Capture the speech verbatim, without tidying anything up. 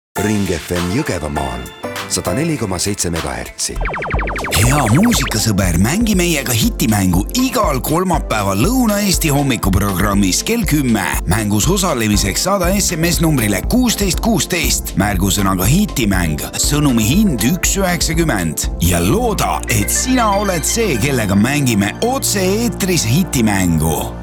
Ring F M Jõgevamaal sada neli koma seitse megahertsi. Hea muusikasõber, mängi meiega hitimängu igal kolmapäeval Lõuna-Eesti hommikuprogrammis kell kümme. Mängus osalemiseks saada S M S numbrile kuusteist kuusteist, märgusõnaga hitimäng, sõnumi hind üks üheksakümmend ja looda, et sina oled see, kellega mängime otse eetris hitimängu.